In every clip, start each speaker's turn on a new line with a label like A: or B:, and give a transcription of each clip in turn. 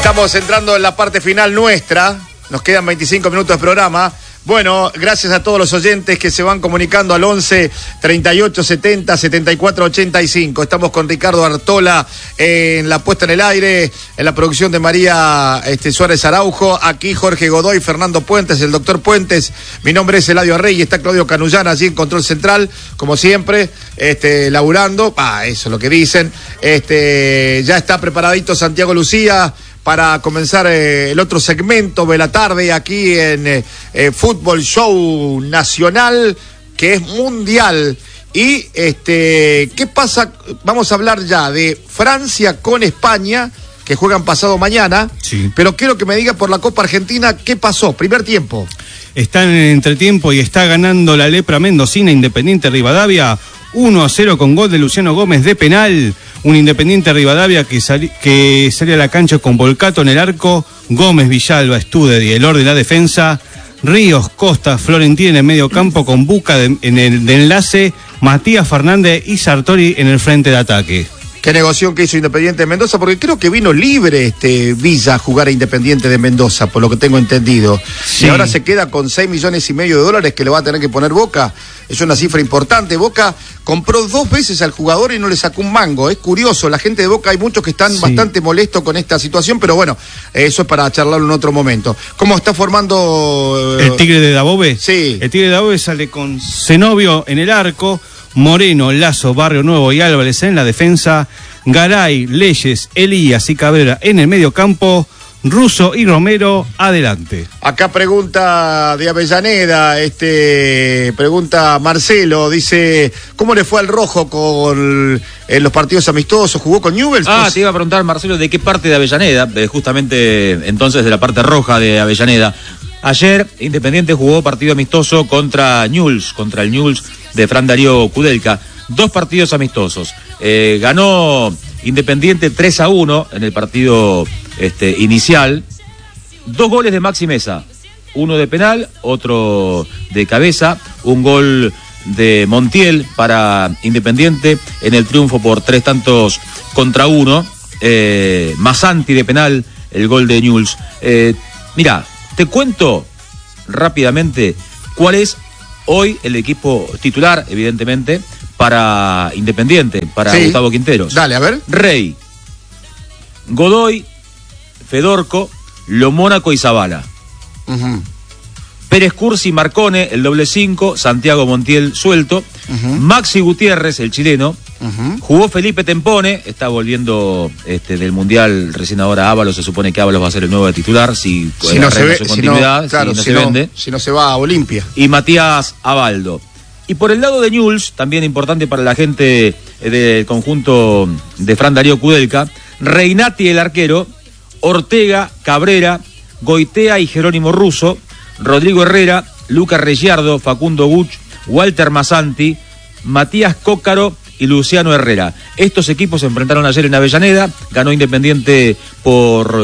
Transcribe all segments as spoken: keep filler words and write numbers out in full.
A: Estamos entrando en la parte final nuestra, nos quedan veinticinco minutos de programa. Bueno, gracias a todos los oyentes que se van comunicando al once, treinta y ocho, setenta, setenta y cuatro, ochenta y cinco. Estamos con Ricardo Artola en la puesta en el aire, en la producción de María este, Suárez Araujo. Aquí Jorge Godoy, Fernando Puentes, el doctor Puentes. Mi nombre es Eladio Arrey y está Claudio Canullán allí en Control Central, como siempre, este, laburando. Ah, eso es lo que dicen. Este, ya está preparadito Santiago Lucía para comenzar eh, el otro segmento de la tarde aquí en eh, eh, Fútbol Show Nacional, que es mundial. Y este, ¿qué pasa? Vamos a hablar ya de Francia con España, que juegan pasado mañana. Sí. Pero quiero que me diga por la Copa Argentina, ¿qué pasó? Primer tiempo.
B: Está en el entretiempo y está ganando la Lepra Mendocina Independiente Rivadavia uno a cero con gol de Luciano Gómez de penal. Un Independiente Rivadavia que, sali, que sale a la cancha con Volcato en el arco, Gómez, Villalba, Studer y Elor de la defensa, Ríos, Costa, Florentín en el medio campo con Buca de, en el de enlace, Matías Fernández y Sartori en el frente de ataque.
A: Qué negocio que hizo Independiente de Mendoza, porque creo que vino libre este Villa a jugar a Independiente de Mendoza, por lo que tengo entendido. Sí. Y ahora se queda con seis millones y medio de dólares que le va a tener que poner Boca. Es una cifra importante. Boca compró dos veces al jugador y no le sacó un mango. Es curioso, la gente de Boca, hay muchos que están sí. bastante molestos con esta situación, pero bueno, eso es para charlarlo en otro momento. ¿Cómo está formando?
B: ¿El Tigre de Dabove?
A: Sí.
B: El Tigre de Dabove sale con Zenobio en el arco, Moreno, Lazo, Barrio Nuevo y Álvarez en la defensa, Garay, Leyes, Elías y Cabrera en el medio campo, Russo y Romero adelante.
A: Acá pregunta de Avellaneda, este pregunta Marcelo, dice, ¿cómo le fue al Rojo con en los partidos amistosos? ¿Jugó con Newell's?
C: Ah, pues... te iba a preguntar, Marcelo, ¿de qué parte de Avellaneda? Eh, justamente entonces de la parte roja de Avellaneda. Ayer Independiente jugó partido amistoso contra Newell's, contra el Newell's de Fran Darío Kudelka. Dos partidos amistosos. Eh, ganó Independiente tres a uno en el partido este, inicial. Dos goles de Maxi Mesa. Uno de penal, otro de cabeza. Un gol de Montiel para Independiente en el triunfo por tres tantos contra uno. Eh, Masanti de penal, el gol de Newell's. Eh, mirá, te cuento rápidamente cuál es hoy el equipo titular, evidentemente, para Independiente, para sí. Gustavo Quinteros.
A: Dale, a ver.
C: Rey, Godoy, Fedorco, Lo Mónaco y Zavala. Uh-huh. Pérez Cursi, Marcone, el doble cinco, Santiago Montiel suelto, uh-huh. Maxi Gutiérrez, el chileno, uh-huh. Jugó Felipe Tempone, está volviendo este, del Mundial recién ahora Ábalos, se supone que Ábalos va a ser el nuevo titular, si,
A: si no se ve, su
C: continuidad,
A: si no, claro,
C: si no
A: si
C: se
A: no,
C: vende.
A: Si no se va a Olimpia.
C: Y Matías Abaldo. Y por el lado de Newell's, también importante para la gente del conjunto de Fran Darío Kudelka, Reinati el arquero, Ortega, Cabrera, Goitea y Jerónimo Russo, Rodrigo Herrera, Lucas Reggiardo, Facundo Guch, Walter Masanti, Matías Cócaro y Luciano Herrera. Estos equipos se enfrentaron ayer en Avellaneda, ganó Independiente por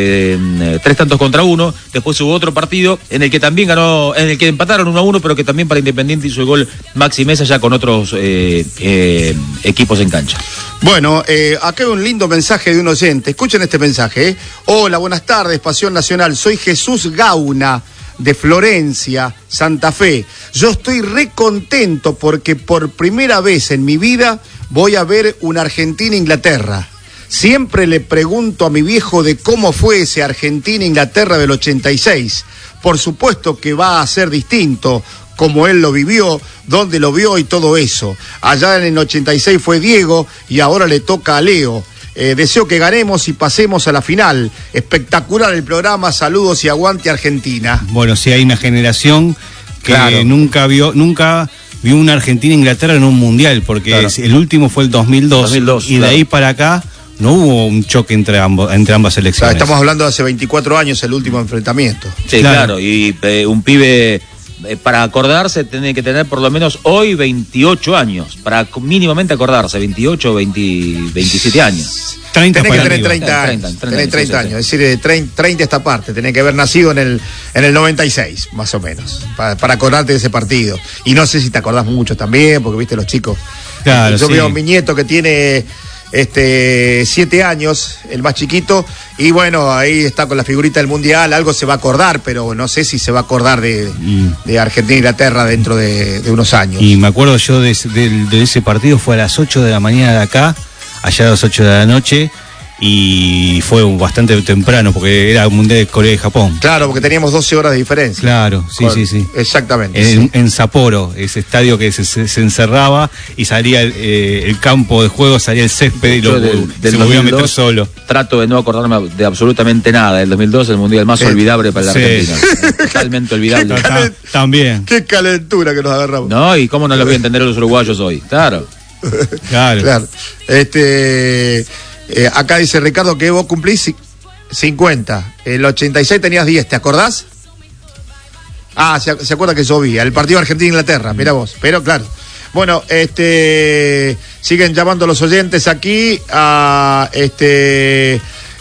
C: eh, tres tantos contra uno, después hubo otro partido en el que también ganó, en el que empataron uno a uno, pero que también para Independiente hizo el gol Maxi Mesa ya con otros eh, eh, equipos en cancha.
A: Bueno, eh, acá hay un lindo mensaje de un oyente, escuchen este mensaje, ¿eh? Hola, buenas tardes, Pasión Nacional, soy Jesús Gauna, de Florencia, Santa Fe. Yo estoy re contento porque por primera vez en mi vida voy a ver una Argentina-Inglaterra. Siempre le pregunto a mi viejo de cómo fue ese Argentina-Inglaterra del ochenta y seis. Por supuesto que va a ser distinto, como él lo vivió, dónde lo vio y todo eso. Allá en el ochenta y seis fue Diego y ahora le toca a Leo. Eh, deseo que ganemos y pasemos a la final. Espectacular el programa, saludos y aguante Argentina.
B: Bueno, sí, hay una generación que claro. nunca vio, nunca vio una Argentina-Inglaterra en un mundial, porque claro. el último fue el dos mil dos, dos mil dos y claro. de ahí para acá no hubo un choque entre, ambos, entre ambas selecciones.
A: Claro, estamos hablando de hace veinticuatro años, el último enfrentamiento.
C: Sí, claro, claro. y eh, un pibe... Para acordarse tiene que tener por lo menos hoy veintiocho años, para mínimamente acordarse, veintiocho, veinte, veintisiete años.
A: treinta tenés que tener treinta años, tenés treinta años, es decir, de treinta esta parte, tenés que haber nacido en el en el noventa y seis, más o menos, para, para acordarte de ese partido. Y no sé si te acordás mucho también, porque viste los chicos. Claro, yo sí. veo a mi nieto que tiene este, siete años, el más chiquito, y bueno, ahí está con la figurita del Mundial, algo se va a acordar, pero no sé si se va a acordar de,
B: y,
A: de Argentina e Inglaterra dentro de, de unos años.
B: Y me acuerdo yo de, de, de ese partido, fue a las ocho de la mañana de acá, allá a las ocho de la noche, y fue bastante temprano porque era un Mundial de Corea y Japón.
A: Claro, porque teníamos doce horas de diferencia.
B: Claro, sí,
A: Con,
B: sí, sí.
A: Exactamente.
B: En,
A: sí.
B: en Sapporo, ese estadio que se, se, se encerraba y salía el, eh, el campo de juego, salía el césped y lo,
C: del,
B: se
C: del
B: volvía a meter solo.
C: Trato de no acordarme de absolutamente nada. El dos mil dos, el Mundial más eh, olvidable para la sí. Argentina. Totalmente olvidable.
B: Calent... También.
A: Qué calentura que nos agarramos.
C: No, y cómo no lo voy a entender los uruguayos hoy. Claro.
B: Claro.
A: Claro. Este... Eh, acá dice Ricardo que vos cumplís cincuenta. El ochenta y seis tenías diez, ¿te acordás? Ah, se, se acuerda que llovía. El partido Argentina-Inglaterra, mira vos. Pero claro. Bueno, este. Siguen llamando los oyentes aquí a este.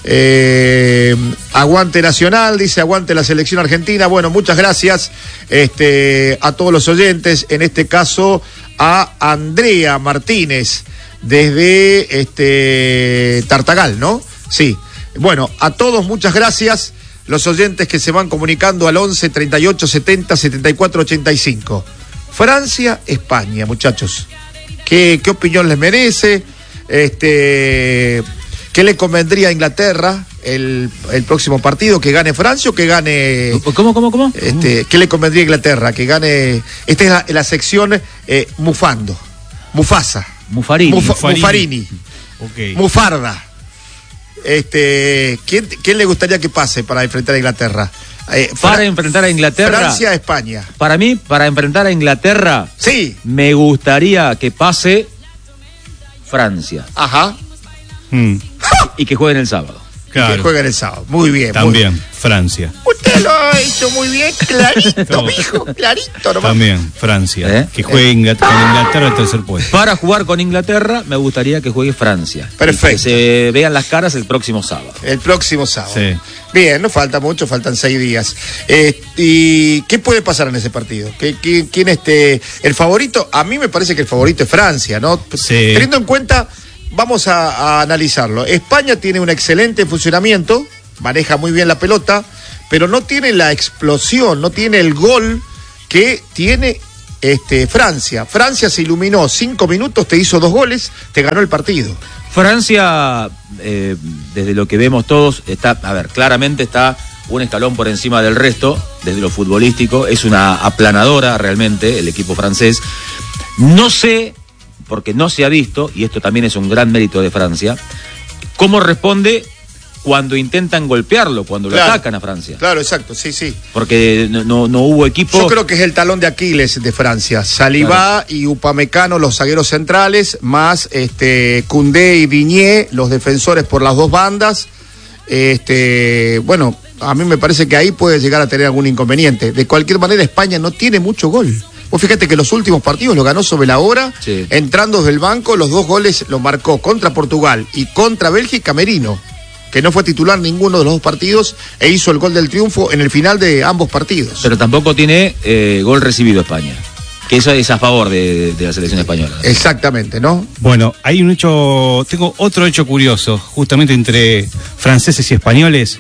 A: Eh, aguante Nacional, dice aguante la selección argentina. Bueno, muchas gracias este, a todos los oyentes. En este caso, a Andrea Martínez. Desde este Tartagal, ¿no? Sí. Bueno, a todos muchas gracias. Los oyentes que se van comunicando al once, treinta y ocho, setenta, setenta y cuatro, ochenta y cinco. Francia, España, muchachos. ¿Qué, qué opinión les merece? Este, ¿qué le convendría a Inglaterra el, el próximo partido? ¿Que gane Francia o que gane...
C: ¿Cómo, cómo, cómo?
A: Este, ¿qué le convendría a Inglaterra? Que gane... Esta es la, la sección eh, Mufando. Mufasa.
C: Mufarini.
A: Muf,
B: Mufarini.
A: Mufarini.
B: Okay.
A: Mufarda. Este, ¿quién, ¿Quién le gustaría que pase para enfrentar a Inglaterra?
C: Eh, para Fra enfrentar a Inglaterra.
A: Francia, España.
C: Para mí, para enfrentar a Inglaterra.
A: Sí.
C: Me gustaría que pase Francia.
A: Ajá.
B: Mm.
C: Y que jueguen el sábado.
A: Claro. Que jueguen el sábado. Muy bien.
B: También,
A: muy bien.
B: Francia.
A: Usted lo ha hecho muy bien, clarito, mijo, clarito nomás.
B: También, Francia.
C: ¿Eh?
B: Que juegue Inglaterra, con Inglaterra al tercer puesto.
C: Para jugar con Inglaterra, me gustaría que juegue Francia.
A: Perfecto.
C: Y que se vean las caras el próximo sábado.
A: El próximo sábado.
B: Sí.
A: Bien, no falta mucho, faltan seis días. Eh, ¿Y qué puede pasar en ese partido? ¿Qué, qué, ¿Quién este el favorito? A mí me parece que el favorito es Francia, ¿no?
B: Sí.
A: Teniendo en cuenta, vamos a, a analizarlo. España tiene un excelente funcionamiento, maneja muy bien la pelota, pero no tiene la explosión, no tiene el gol que tiene este, Francia. Francia se iluminó cinco minutos, te hizo dos goles, te ganó el partido.
C: Francia, eh, desde lo que vemos todos, está, a ver, claramente está un escalón por encima del resto, desde lo futbolístico, es una aplanadora realmente el equipo francés. No sé, porque no se ha visto, y esto también es un gran mérito de Francia, cómo responde cuando intentan golpearlo, cuando
A: claro,
C: lo atacan a Francia.
A: Claro, exacto, sí, sí.
C: Porque no, no, no hubo equipo...
A: Yo creo que es el talón de Aquiles de Francia. Saliba claro. y Upamecano, los zagueros centrales, más este Koundé y Digne, los defensores por las dos bandas. Este, bueno, a mí me parece que ahí puede llegar a tener algún inconveniente. De cualquier manera, España no tiene mucho gol. Vos fíjate que los últimos partidos lo ganó sobre la hora, sí. entrando desde el banco, los dos goles los marcó contra Portugal y contra Bélgica Merino, que no fue titular ninguno de los dos partidos e hizo el gol del triunfo en el final de ambos partidos.
C: Pero tampoco tiene eh, gol recibido España, que eso es a favor de, de la selección española.
A: Exactamente, ¿no?
B: Bueno, hay un hecho, tengo otro hecho curioso, justamente entre franceses y españoles.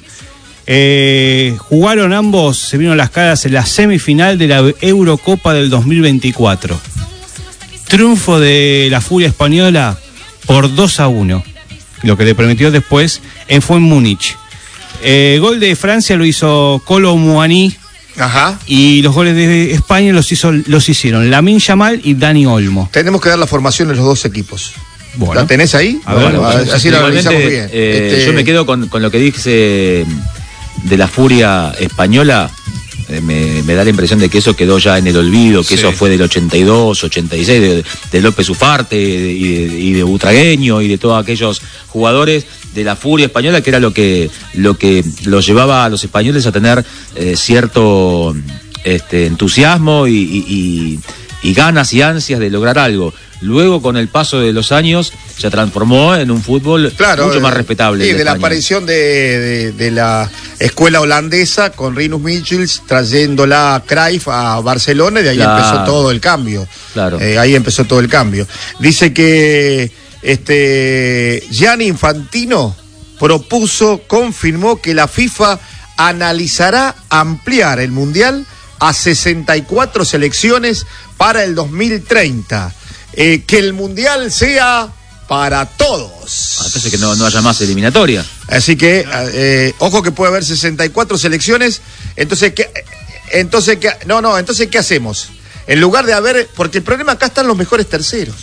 B: Eh, jugaron ambos, se vieron las caras en la semifinal de la Eurocopa del dos mil veinticuatro. Triunfo de la Furia española por dos a uno. Lo que le permitió después en, fue en Múnich. Eh, gol de Francia lo hizo Kolo Muani.
A: Ajá.
B: Y los goles de España los hizo los hicieron Lamine Yamal y Dani Olmo.
A: Tenemos que dar la formación de los dos equipos.
B: Bueno.
A: ¿La tenés ahí?
B: A ver,
A: bueno,
B: bueno,
A: así la analizamos bien.
C: Eh,
A: este...
C: Yo me quedo con, con lo que dice de la Furia española. Eh, me, me da la impresión de que eso quedó ya en el olvido, que sí. eso fue del ochenta y dos, ochenta y seis, de, de López Ufarte de, y, de, y de Butragueño y de todos aquellos jugadores de la Furia española, que era lo que lo que los llevaba a los españoles a tener eh, cierto este, entusiasmo y, y, y, y ganas y ansias de lograr algo. Luego, con el paso de los años, se transformó en un fútbol
A: claro,
C: mucho más respetable.
A: Sí, de,
C: de
A: la aparición de, de, de la escuela holandesa con Rinus Michels, trayéndola a Cruyff a Barcelona, y de ahí claro. empezó todo el cambio.
C: Claro.
A: Eh, ahí empezó todo el cambio. Dice que, Este, Gianni Infantino propuso, confirmó que la FIFA analizará ampliar el Mundial a sesenta y cuatro selecciones para el dos mil treinta. Eh, que el Mundial sea para todos.
C: Entonces que no, no haya más eliminatoria.
A: Así que, eh, ojo que puede haber sesenta y cuatro selecciones. Entonces, ¿qué? Entonces, ¿qué? No, no, entonces, ¿qué hacemos? En lugar de haber, porque el problema acá están los mejores terceros.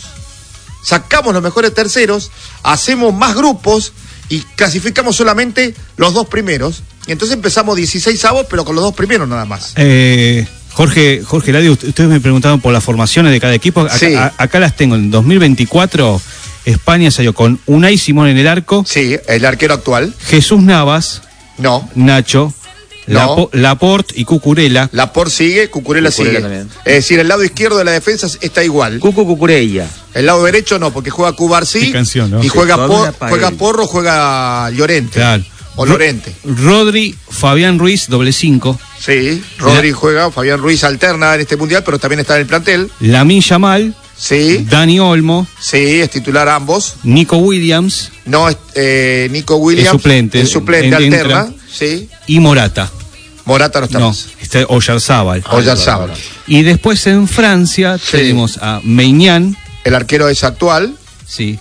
A: Sacamos los mejores terceros, hacemos más grupos y clasificamos solamente los dos primeros. Y entonces empezamos dieciséis avos, pero con los dos primeros nada más.
B: Eh, Jorge, Jorge Ladio, ustedes me preguntaban por las formaciones de cada equipo. Acá,
A: Sí.
B: a, acá las tengo. En dos mil veinticuatro, España salió con Unai Simón en el arco,
A: Sí, el arquero actual.
B: Jesús Navas,
A: No.
B: Nacho,
A: No.
B: Lapo- Laporte y Cucurella.
A: Laporte sigue, Cucurella,
C: Cucurella
A: sigue.
C: también.
A: Es decir, el lado izquierdo de la defensa está igual.
C: Cucu Cucurella.
A: El lado derecho no, porque juega Cubarsí.
B: Qué canción, ¿no?
A: Y juega,
C: Sí,
A: por,
C: Paula Pael.
A: juega Porro, juega Llorente.
B: Claro.
A: O
B: Ro-
A: Lorente.
B: Rodri, Fabián Ruiz, doble cinco.
A: Sí, Rodri juega, Fabián Ruiz alterna en este mundial, pero también está en el plantel.
B: Lamine Yamal,
A: Sí,
B: Dani Olmo,
A: sí, es titular ambos.
B: Nico Williams
A: No, es, eh, Nico Williams.
B: Es suplente,
A: El suplente
B: en-
A: alterna.
B: entra.
A: Sí.
B: y Morata.
A: Morata no está
B: No,
A: más.
B: está Oyarzábal.
A: Oyarzábal.
B: Y después en Francia
A: Sí.
B: tenemos a Meignan,
A: El arquero es actual.
B: sí,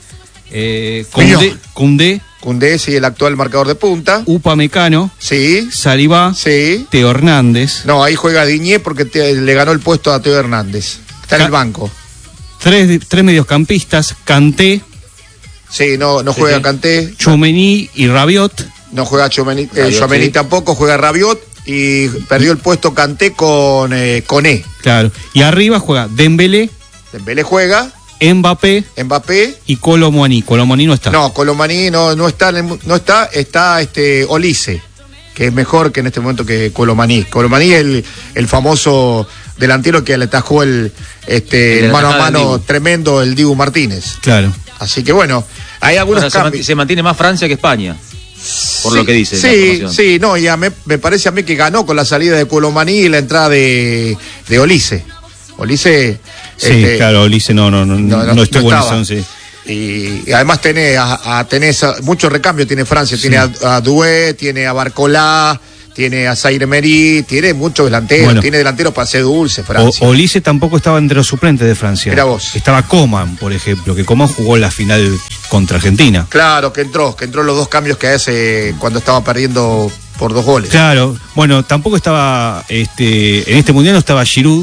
B: eh,
A: Millón.
B: Koundé, Koundé,
A: Koundé, sí, el actual marcador de punta.
B: Upamecano,
A: Sí,
B: Saliba,
A: sí.
B: Teo Hernández.
A: No, ahí juega Diñé porque te- le ganó el puesto a Teo Hernández. Está en
B: Ca-
A: el banco.
B: Tres, tres mediocampistas, Kanté,
A: Sí, no, no
C: Sí,
A: juega
C: sí.
A: Kanté,
B: Tchouaméni y Rabiot.
A: no juega Tchouaméni, eh,
C: Rabiot,
A: Tchouaméni
C: sí.
A: tampoco, juega Rabiot y perdió el puesto Kanté con eh, Koné.
B: Claro. Y arriba juega Dembélé,
A: Dembélé juega,
B: Mbappé
A: Mbappé.
B: y Kolo Muani. Kolo Muani no está.
A: No, Colomani no, no está, en el mu- no está, está este Olise, que es mejor que en este momento que Colomani. Colomani es el, el famoso delantero que le atajó el este
C: El de la
A: mano a
C: tajada del
A: mano
C: Dibu.
A: tremendo el Dibu Martínez.
B: Claro.
A: Así que bueno, hay algunos
C: Ahora se,
A: cambios.
C: manti- se mantiene más Francia que España. Por
A: Sí,
C: lo que dice la
A: Sí,
C: formación.
A: sí, no, y a me, me parece a mí que ganó con la salida de Colomani y la entrada de, de Olise. Olise.
B: Sí,
A: este,
B: claro, Ulises no, no, no,
A: no,
B: no,
A: no-
B: estuvo
A: no
B: en
A: estaba.
B: ese once.
A: Y, y además tenés a, a tenés a- mucho recambio tiene Francia,
B: Sí.
A: tiene a, a Doué, tiene a Barcolá, tiene a Zaire Emery, tiene muchos delanteros,
B: Bueno.
A: tiene delanteros para ser dulce
B: O-
A: Francia.
B: Ulises tampoco estaba entre los suplentes de Francia.
A: Mirá vos.
B: Estaba Coman, por ejemplo, que Coman jugó la final contra Argentina.
A: Claro, que entró, que entró los dos cambios que hace cuando estaba perdiendo por dos goles.
B: Claro, bueno, tampoco estaba, este, en este mundial no estaba Giroud.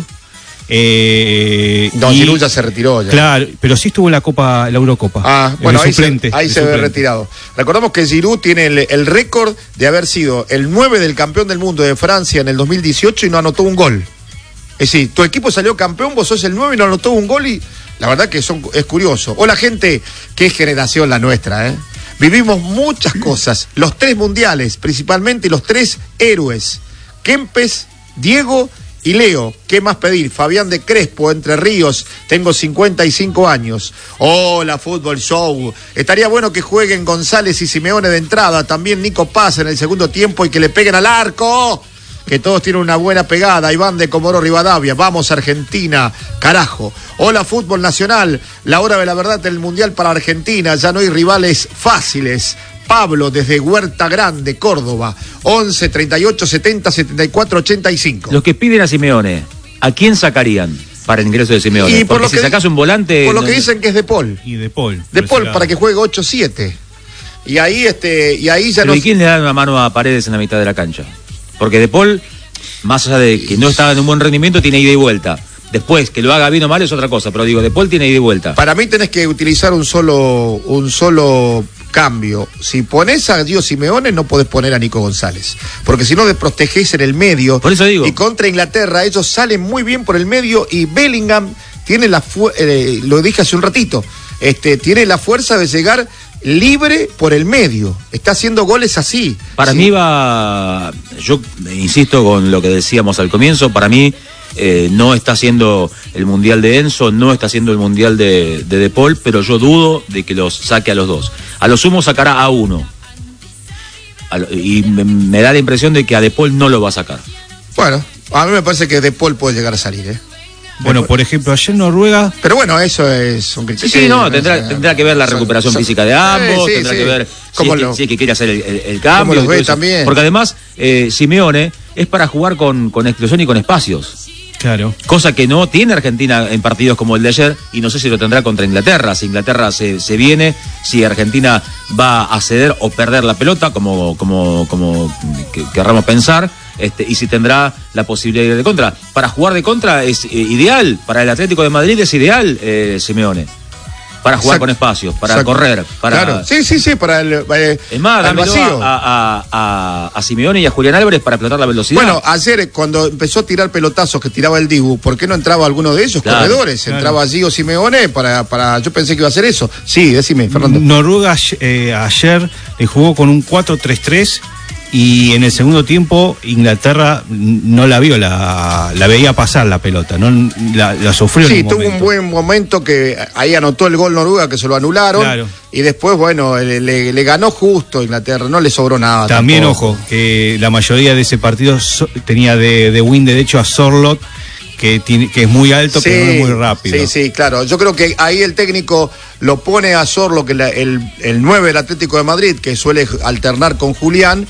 B: Eh,
A: No,
B: y-
A: Giroud ya se retiró ya.
B: Claro, pero sí estuvo en la Copa, la Eurocopa.
A: Ah,
B: El
A: bueno, ahí
B: suplente,
A: se, ahí
B: el
A: se ve
B: suplente.
A: retirado. Recordamos que Giroud tiene el, el récord de haber sido el nueve del campeón del mundo de Francia en el dos mil dieciocho y no anotó un gol. Es decir, tu equipo salió campeón, vos sos el nueve y no anotó un gol y la verdad que son, es curioso. Hola gente, qué generación la nuestra, ¿eh? Vivimos muchas cosas, los tres mundiales principalmente y los tres héroes, Kempes, Diego y Leo. ¿Qué más pedir? Fabián de Crespo, Entre Ríos, tengo cincuenta y cinco años. Hola, Fútbol Show. Estaría bueno que jueguen González y Simeone de entrada, también Nico Paz en el segundo tiempo y que le peguen al arco. Que todos tienen una buena pegada. Iván de Comodoro Rivadavia. Vamos, Argentina. Carajo. Hola, Fútbol Nacional. La hora de la verdad del Mundial para Argentina. Ya no hay rivales fáciles. Pablo, desde Huerta Grande, Córdoba. once, treinta y ocho, setenta, setenta y cuatro, ochenta y cinco.
C: Los que piden a Simeone, ¿a quién sacarían para el ingreso de Simeone?
A: Y por
C: Porque
A: lo
C: si
A: que-
C: sacás un volante...
A: Por lo
C: no-
A: que dicen que es de Paul.
B: Y de Paul.
A: De
B: por
A: Paul,
B: ese lado.
A: para que juegue ocho siete. Y ahí, este, y ahí ya
C: Pero
A: no...
C: ¿y quién le da una mano a Paredes en la mitad de la cancha? Porque De Paul, más allá de que no estaba en un buen rendimiento, tiene ida y vuelta. Después, que lo haga bien o mal es otra cosa, pero digo, De Paul tiene ida y vuelta.
A: Para mí tenés que utilizar un solo, un solo cambio. Si pones a Diego Simeone, no podés poner a Nico González. Porque si no, desprotegés en el medio.
C: Por eso digo.
A: Y contra Inglaterra, ellos salen muy bien por el medio y Bellingham tiene la fu- eh, lo dije hace un ratito, este, tiene la fuerza de llegar libre por el medio. Está haciendo goles así.
C: Para
A: Sí.
C: mí va, yo insisto con lo que decíamos al comienzo, para mí eh, no está haciendo el Mundial de Enzo, no está haciendo el Mundial de, de De Paul, pero yo dudo de que los saque a los dos. A lo sumo sacará a uno. A lo- y me, me da la impresión de que a De Paul no lo va a sacar.
A: Bueno, a mí me parece que De Paul puede llegar a salir, ¿eh?
B: Bueno, por ejemplo, ayer Noruega...
A: Pero bueno, eso es un criterio.
C: Sí, sí, no, tendrá, tendrá que ver la recuperación son, física de ambos,
A: sí,
C: tendrá
A: sí.
C: que ver si es,
A: lo,
C: que, si es que quiere hacer el, el, el cambio.
A: Los ve también.
C: Porque además, eh, Simeone es para jugar con, con explosión y con espacios.
B: Claro.
C: Cosa que no tiene Argentina en partidos como el de ayer, y no sé si lo tendrá contra Inglaterra. Si Inglaterra se, se viene, si Argentina va a ceder o perder la pelota, como, como, como que, querramos pensar, este, y si tendrá la posibilidad de ir de contra. Para jugar de contra es eh, ideal, para el Atlético de Madrid es ideal, eh, Simeone. Para jugar Exacto. con espacios, para Exacto. correr, para...
A: Claro. Sí, sí, sí, para el, eh,
C: es más, dámelo vacío. A, a, a, a Simeone y a Julián Álvarez para explotar la velocidad.
A: Bueno, ayer cuando empezó a tirar pelotazos que tiraba el Dibu, ¿por qué no entraba alguno de ellos? Claro, corredores, claro. Entraba Gio Simeone para, para... Yo pensé que iba a hacer eso. Sí, decime, Fernando.
B: Noruega eh, ayer le jugó con un cuatro tres tres y en el segundo tiempo Inglaterra no la vio, la, la veía pasar la pelota, no la, la sufrió.
A: Sí,
B: en un
A: tuvo
B: momento.
A: un buen momento que ahí anotó el gol Noruega, que se lo anularon. Claro. Y después, bueno, le, le, le ganó justo Inglaterra, no le sobró nada.
B: También,
A: tampoco.
B: Ojo, que la mayoría de ese partido so, tenía de, de win derecho a Sorloth, que, tiene, que es muy alto, sí, pero no es muy rápido.
A: Sí, sí, claro. Yo creo que ahí el técnico lo pone a Sorloth, que la, el, el nueve del Atlético de Madrid, que suele alternar con Julián,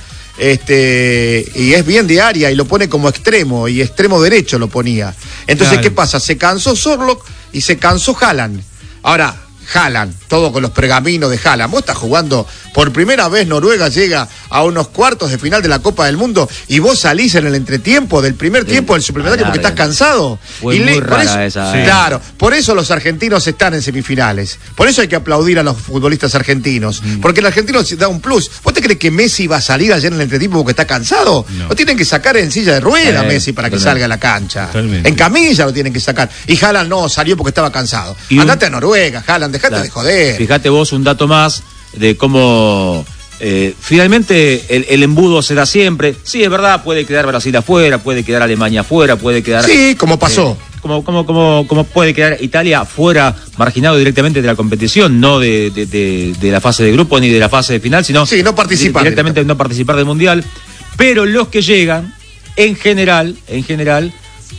A: este y es bien de área, y lo pone como extremo, y extremo derecho lo ponía. Entonces, claro. ¿Qué pasa? Se cansó Sorloth y se cansó Haaland. Ahora, Haaland, todo con los pergaminos de Haaland. Vos estás jugando, por primera vez Noruega llega a unos cuartos de final de la Copa del Mundo y vos salís en el entretiempo del primer sí. tiempo del suplementario porque estás cansado.
C: Fue
A: y
C: muy
A: le,
C: rara
A: por eso,
C: esa,
A: sí.
C: eh.
A: Claro, por eso los argentinos están en semifinales. Por eso hay que aplaudir a los futbolistas argentinos. Mm. Porque el argentino da un plus. ¿Vos te crees que Messi va a salir ayer en el entretiempo porque está cansado? No. Lo tienen que sacar en silla de rueda eh, Messi para que salga a la cancha. Totalmente. En camilla lo tienen que sacar. Y Haaland no, salió porque estaba cansado. Andate un... a Noruega, Haaland, dejate claro. de joder.
C: Fíjate vos un dato más de cómo eh, finalmente el, el embudo se da siempre. Sí, es verdad, puede quedar Brasil afuera, puede quedar Alemania afuera, puede quedar...
A: Sí, como pasó.
C: Eh, como, como, como, como puede quedar Italia fuera, marginado directamente de la competición, no de, de, de, de la fase de grupo ni de la fase de final, sino
A: sí, no participar,
C: directamente no participar del Mundial. Pero los que llegan, en general, en general...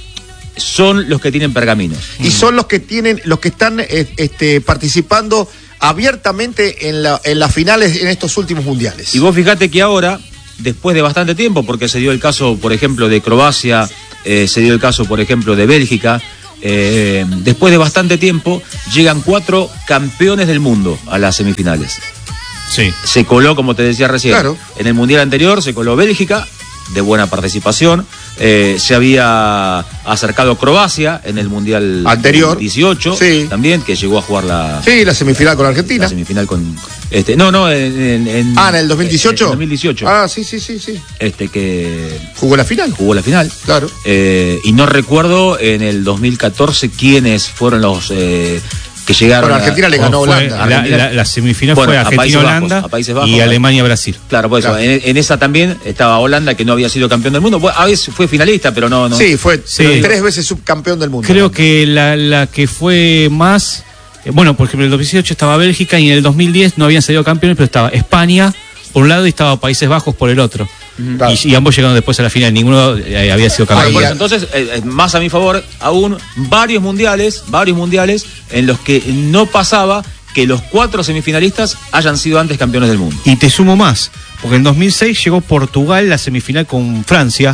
C: son los que tienen pergaminos.
A: Y son los que tienen, los que están eh, este, participando abiertamente en, la, en las finales en estos últimos mundiales.
C: Y vos fijate que ahora, después de bastante tiempo, porque se dio el caso, por ejemplo, de Croacia, eh, se dio el caso, por ejemplo, de Bélgica, eh, después de bastante tiempo, llegan cuatro campeones del mundo a las semifinales.
B: Sí.
C: Se coló, como te decía recién,
A: claro.
C: En el Mundial anterior se coló Bélgica, de buena participación, eh, se había acercado Croacia en el Mundial
A: anterior
C: dieciocho,
A: sí.
C: También, que llegó a jugar la
A: sí, la semifinal con Argentina.
C: La semifinal con este, no, no, en, en, en
A: ah, en el dos mil dieciocho.
C: En el dos mil dieciocho.
A: Ah, sí, sí, sí, sí.
C: Este que
A: jugó la final.
C: Jugó la final.
A: Claro.
C: Eh, y no recuerdo en el dos mil catorce quiénes fueron los eh, que llegaron.
A: Bueno, Argentina a, le ganó a Holanda.
B: La, la, la semifinal bueno, fue Argentina-Holanda y Alemania-Brasil.
C: Claro, pues claro. En, en esa también estaba Holanda, que no había sido campeón del mundo. A veces fue finalista, pero no. no.
A: Sí, fue sí. tres veces subcampeón del mundo.
B: Creo que la, la que fue más. Eh, bueno, por ejemplo, en el dos mil dieciocho estaba Bélgica y en el dos mil diez no habían salido campeones, pero estaba España por un lado y estaba Países Bajos por el otro. Claro. Y, y ambos llegaron después a la final, ninguno eh, había sido campeón.
C: Bueno, entonces, eh, más a mi favor, aún varios mundiales, varios mundiales en los que no pasaba que los cuatro semifinalistas hayan sido antes campeones del mundo.
B: Y te sumo más, porque en dos mil seis llegó Portugal la semifinal con Francia,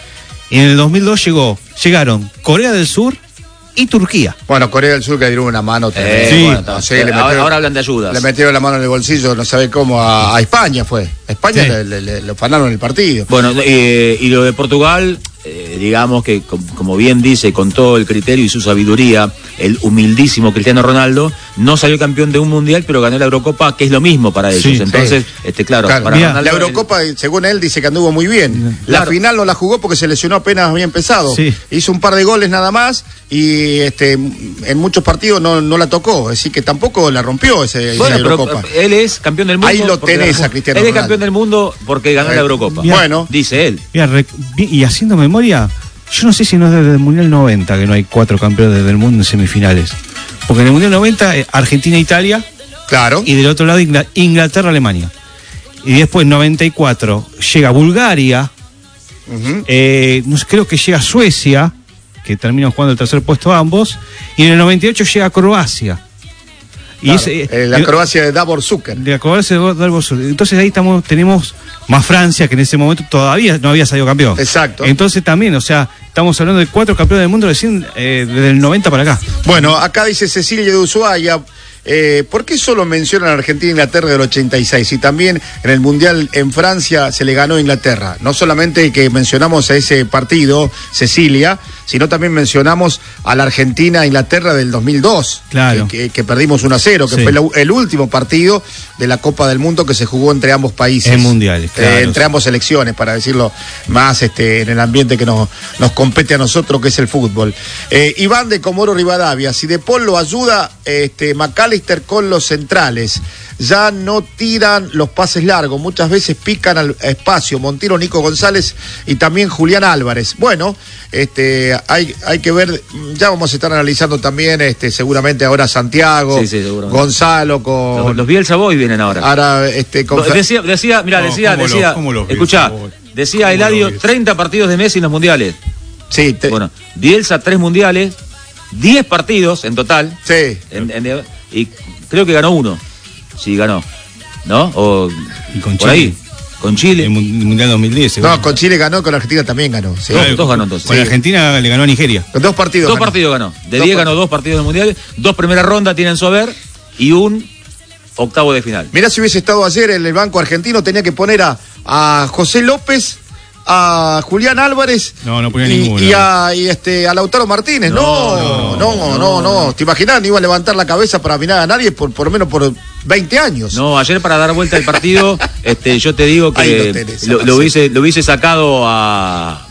B: y en el dos mil dos llegó, llegaron Corea del Sur y Turquía.
A: Bueno, Corea del Sur que dio una mano
C: eh, sí. Bueno, no, sí, le metieron, ahora, ahora hablan de ayudas.
A: Le metieron la mano en el bolsillo, no sabe cómo, a, a España fue. A España sí. le, le, le, le afanaron el partido.
C: Bueno, eh, y lo de Portugal, eh, digamos que, com, como bien dice, con todo el criterio y su sabiduría, el humildísimo Cristiano Ronaldo no salió campeón de un mundial, pero ganó la Eurocopa, que es lo mismo para ellos. Sí, Entonces, sí. este claro,
A: claro.
C: Para
A: Mira,
C: Ronaldo,
A: la Eurocopa, el... según él, dice que anduvo muy bien. Claro. La final no la jugó porque se lesionó apenas había empezado. Sí. Hizo un par de goles nada más y este en muchos partidos no, no la tocó. Es decir, que tampoco la rompió ese,
C: bueno,
A: esa Eurocopa.
C: Pero él es campeón del mundo.
A: Ahí lo tenés a Cristiano
C: Él
A: Ronaldo.
C: es campeón del mundo porque ganó eh, la Eurocopa.
B: Mira,
C: bueno, dice él.
B: Mira, y haciendo memoria, yo no sé si no es desde el Mundial noventa que no hay cuatro campeones del mundo en semifinales. Porque en el Mundial noventa, Argentina e Italia.
A: Claro.
B: Y del otro lado, Inglaterra, Alemania. Y después, noventa y cuatro, llega Bulgaria. Uh-huh. eh, no sé, creo que llega Suecia. que terminan jugando el tercer puesto ambos, y en el noventa y ocho llega Croacia. Y
A: Claro,
B: ese,
A: eh, la
B: el-
A: Croacia de Davor Zucker.
B: de Croacia de Davor Zucker. Entonces ahí estamos, tenemos más Francia, que en ese momento todavía no había salido campeón.
A: Exacto.
B: Entonces también, o sea, estamos hablando de cuatro campeones del mundo recién eh, desde el noventa para acá.
A: Bueno, acá dice Cecilia de Ushuaia, eh, ¿por qué solo mencionan a Argentina e Inglaterra del ochenta y seis? Y también en el Mundial en Francia se le ganó a Inglaterra. No solamente que mencionamos a ese partido, Cecilia, sino también mencionamos a la Argentina-Inglaterra del dos mil dos,
B: Claro.
A: que, que- que perdimos uno a cero, que
B: Sí.
A: fue la- el último partido de la Copa del Mundo que se jugó entre ambos países.
B: En mundiales,
A: Eh,
B: claro.
A: entre ambas selecciones, para decirlo más este, en el ambiente que nos, nos compete a nosotros, que es el fútbol. Eh, Iván de Comoro Rivadavia, si De Paul lo ayuda, este, McAllister con los centrales. Ya no tiran los pases largos, muchas veces pican al espacio. Montero, Nico González y también Julián Álvarez. Bueno, este, hay, hay que ver, ya vamos a estar analizando también, este, seguramente ahora Santiago,
C: Sí, sí, seguramente.
A: Gonzalo con.
C: Los, los Bielsa Boys vienen ahora.
A: ahora, este, con Fer-
C: Decía, decía, mira,
B: No,
C: decía,
B: ¿cómo lo-
C: decía,
B: cómo los
C: escuchá,
B: Bielsa Boys?
C: decía
B: ¿Cómo
C: Eladio,
B: los Bielsa?
C: treinta partidos de Messi en los mundiales.
A: Sí, te-
C: Bueno, Bielsa, tres mundiales, diez partidos en total,
A: sí.
C: en- en- y creo que ganó uno. Sí, ganó. ¿No? O
B: Y con
C: por
B: Chile.
C: ahí. Con Chile.
B: El Mun- Mundial dos mil diez. seguro.
A: No, con Chile ganó, con Argentina también ganó. Sí.
C: Dos- dos ganó entonces.
B: Con
C: Sí.
B: Argentina le ganó a Nigeria.
A: Con dos partidos.
C: Dos
A: ganó.
C: partidos ganó. De
A: Dos
C: diez ganó
A: partidos.
C: dos partidos del mundial, dos primeras rondas tienen su haber y un octavo de final.
A: Mirá, si hubiese estado ayer en el banco argentino, tenía que poner a, a José López, a Julián Álvarez.
B: No, no ponía
A: y,
B: ninguno.
A: Y a, y este, a Lautaro Martínez. No, no, no, no. no. ¿Te imaginas? No iba a levantar la cabeza para mirar a nadie por, por lo menos por veinte años.
C: No, ayer para dar vuelta al partido, este, yo te digo
A: Ahí
C: que
A: lo tenés,
C: lo,
A: ahora
C: lo
A: sí.
C: hubiese, lo hubiese sacado a,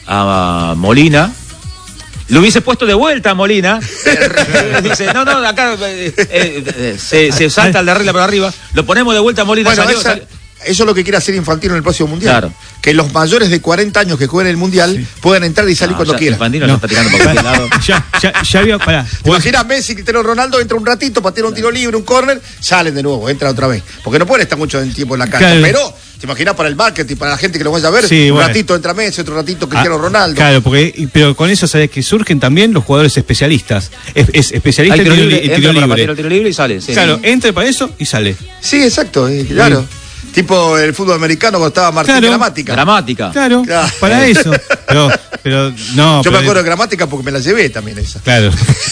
C: a Molina. Lo hubiese puesto de vuelta a Molina. Dice, no, no, acá eh, eh, se, se salta el de regla por arriba. Lo ponemos de vuelta a Molina.
A: Bueno,
C: salió,
A: esa-
C: salió.
A: eso es lo que quiere hacer Infantino en el próximo Mundial.
C: Claro.
A: Que los mayores de cuarenta años que jueguen el Mundial puedan entrar y salir
C: No,
A: cuando
C: ya,
A: quieran.
C: Infantino
B: No.
C: ya está tirando para cualquier lado.
B: Ya, ya, ya había, pará.
A: ¿Te imaginas Messi, Cristiano Ronaldo, entra un ratito, patea un tiro libre, un córner, salen de nuevo, entra otra vez? Porque no pueden estar mucho tiempo en la cancha.
B: Claro.
A: Pero, ¿te imaginas para el marketing, para la gente que lo vaya a ver?
B: Sí,
A: un
B: bueno.
A: ratito entra Messi, otro ratito Cristiano
B: Ah,
A: Ronaldo.
B: Claro, porque, y- pero con eso sabes que surgen también los jugadores especialistas. Es, es especialista
C: Hay
B: en
C: tiro
B: tiro,
C: libre,
B: li- en
C: entra
B: tiro
C: para
B: libre.
C: patear el tiro libre y sale. Sí.
B: Claro, entra para eso y sale.
A: Sí, exacto, eh, claro. Tipo el fútbol americano cuando estaba Martín
B: Claro.
A: Gramática.
C: Gramática.
B: Claro,
A: Claro.
B: para eso. Pero, pero no.
A: Yo
B: pero-
A: me acuerdo de Gramática porque me la llevé también esa.
B: Claro.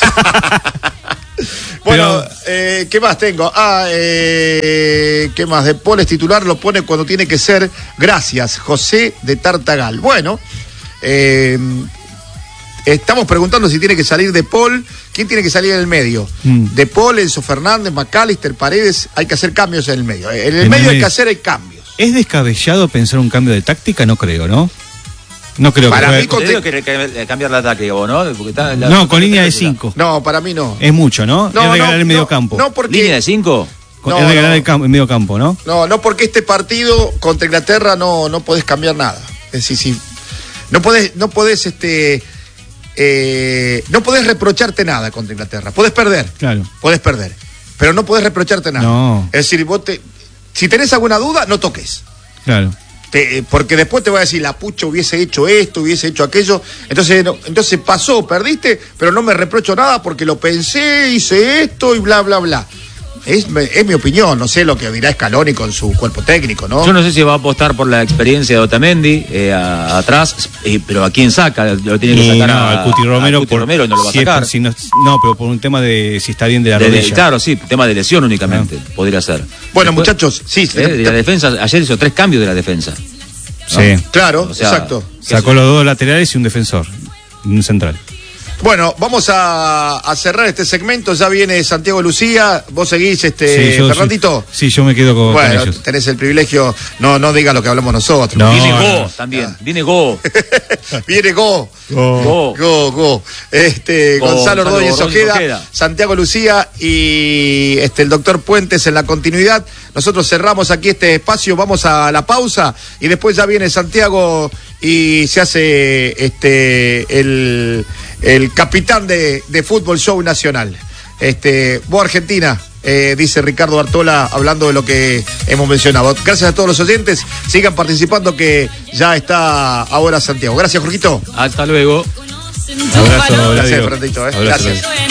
A: Bueno,
B: Pero-
A: eh, ¿qué más tengo? Ah, eh, ¿qué más? De Paul es titular, lo pone cuando tiene que ser. Gracias, José de Tartagal. Bueno, eh, estamos preguntando si tiene que salir De Paul. ¿Quién tiene que salir en el medio?
B: Mm.
A: De Paul, Enzo Fernández, McAllister, Paredes. Hay que hacer cambios en el medio. En el
B: En el
A: medio hay
B: medio.
A: que hacer eh, cambios.
B: ¿Es descabellado pensar un cambio de táctica? No creo, ¿no? No creo
A: Para
B: que
A: mí
B: juegue-
A: con-
C: Te digo que que- que cambiar la ataque, vos, ¿no? Porque está la-
B: No, con línea de cinco.
A: No, para mí no.
B: Es mucho, ¿no? es regalar el medio
A: no,
B: campo.
A: No, porque.
C: ¿Línea de cinco?
B: Con-
A: no,
B: es regalar
A: no.
B: el, campo, el medio campo, ¿no?
A: No, no, porque este partido contra Inglaterra no, no podés cambiar nada. Es decir, si no podés, no podés, este, eh, no podés reprocharte nada contra Inglaterra. Podés perder,
B: Claro.
A: podés perder, pero no podés reprocharte nada.
B: No.
A: Es decir, vos te, si tenés alguna duda, no toques.
B: Claro.
A: Te- porque después te voy a decir, la pucha hubiese hecho esto, hubiese hecho aquello. Entonces, no- entonces pasó, perdiste, pero no me reprocho nada porque lo pensé, hice esto y bla, bla, bla. Es, me- es mi opinión, no sé lo que dirá Scaloni con su cuerpo técnico, ¿no?
C: Yo no sé si va a apostar por la experiencia de Otamendi eh, a- atrás, eh, pero ¿a quién saca? Lo tiene que
B: Y
C: sacar
B: no,
C: a,
B: al Cuti Romero,
C: a Cuti
B: por-
C: Romero no lo va a
B: si es por-
C: sacar.
B: si no, no, pero por un tema de si está bien de la
C: De- de-
B: rodilla.
C: claro, sí, tema de lesión únicamente, podría ser.
A: Bueno,
C: Después,
A: muchachos, sí,
C: eh, de la defensa, ayer hizo tres cambios de la defensa. ¿no?
B: Sí.
A: claro,
C: O sea,
A: exacto.
B: Sacó los dos laterales y un defensor. Un central.
A: Bueno, vamos a, a cerrar este segmento. Ya viene Santiago Lucía. Vos seguís, este,
B: Sí, yo-
A: Fernandito.
B: Sí, yo me quedo con, con
A: Bueno,
B: ellos.
A: tenés el privilegio. No, no diga lo que hablamos nosotros.
B: No.
C: Viene Go
B: no.
C: también, viene Go.
A: Viene Go.
C: Go.
A: Go, Go. Este,
C: Go,
A: Gonzalo
C: Gonzalo
A: Ordóñez
C: Ordóñez
A: Ojeda,
C: Ojeda.
A: Santiago Lucía y este, el doctor Puentes en la continuidad. Nosotros cerramos aquí este espacio, vamos a la pausa y después ya viene Santiago y se hace este el, el capitán de, de Fútbol Show Nacional. Este, vos Argentina, eh, dice Ricardo Bartola, hablando de lo que hemos mencionado. Gracias a todos los oyentes, sigan participando que ya está ahora Santiago. Gracias, Jorgito.
C: Hasta luego.
B: Abrazo,
A: Gracias,
B: Gladio.
A: Fernandito, ¿eh?
B: Abrazo,
A: Gracias.
B: Gladio.